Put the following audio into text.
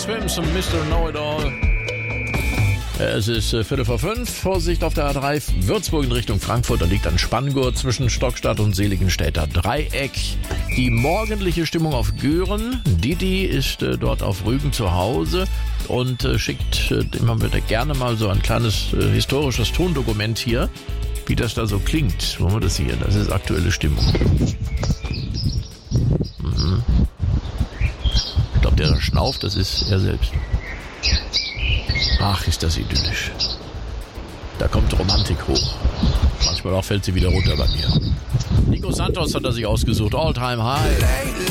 Swims und Mr. Know-It-All. Es ist 4:45. Vorsicht auf der A3 Würzburg in Richtung Frankfurt. Da liegt ein Spanngurt zwischen Stockstadt und Seligenstädter Dreieck. Die morgendliche Stimmung auf Göhren. Didi ist dort auf Rügen zu Hause und schickt immer wieder gerne mal so ein kleines historisches Tondokument hier, wie das da so klingt. Wollen wir das hier? Das ist aktuelle Stimmung. Ich glaube, der schnauft, das ist er selbst. Ach, ist das idyllisch. Da kommt Romantik hoch. Manchmal auch fällt sie wieder runter bei mir. Nico Santos hat er sich ausgesucht. All Time High.